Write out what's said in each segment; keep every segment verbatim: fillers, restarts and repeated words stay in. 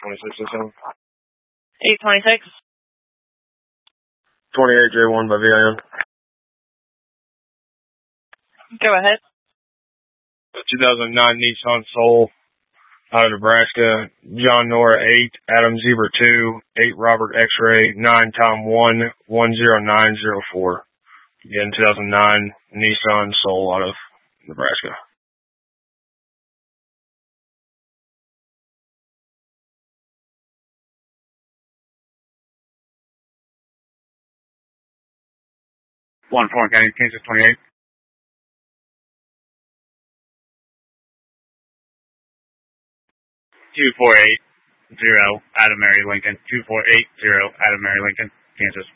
twenty-six oh seven. eight twenty-six. twenty-eight J one by V I N. Go ahead. two thousand nine Nissan Soul out of Nebraska. John Nora eight, Adam Zebra two, eight Robert X-Ray, nine Tom one, one zero nine zero four. Again, two thousand nine Nissan Soul out of Nebraska. one four County, Kansas twenty-eight. two four eight zero Adam Mary Lincoln. two four eight zero Adam Mary Lincoln, Kansas.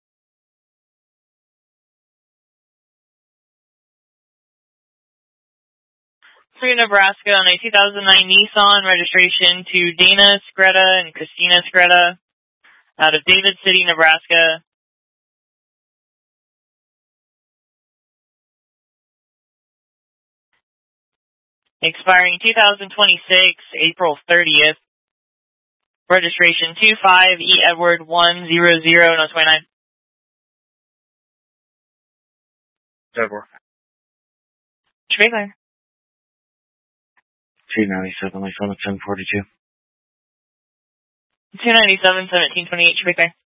Through Nebraska on a two thousand nine Nissan, registration to Dana Skretta and Christina Skretta out of David City, Nebraska. Expiring two thousand twenty-six, April thirtieth. Registration two five E Edward one zero zero, no twenty-nine. Edward. Trailer. two ninety-seven, Lake Summit, ten forty-two. two ninety-seven, seventeen twenty-eight, Trailer.